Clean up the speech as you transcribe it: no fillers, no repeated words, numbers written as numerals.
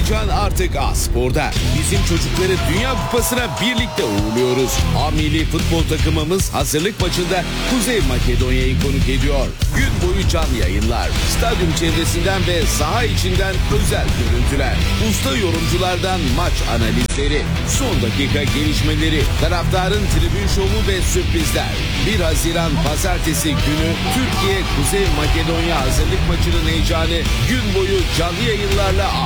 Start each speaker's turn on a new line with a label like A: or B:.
A: heyecan artık A-Spor'da. Bizim çocukları Dünya Kupası'na birlikte uğurluyoruz. A milli futbol takımımız hazırlık maçında Kuzey Makedonya'yı konuk ediyor. Gün boyu canlı yayınlar, stadyum çevresinden ve saha içinden özel görüntüler, usta yorumculardan maç analizleri, son dakika gelişmeleri, taraftarın tribün şovu ve sürprizler. 1 Haziran Pazartesi günü Türkiye Kuzey Makedonya hazırlık maçının heyecanı gün boyu canlı yayınlarla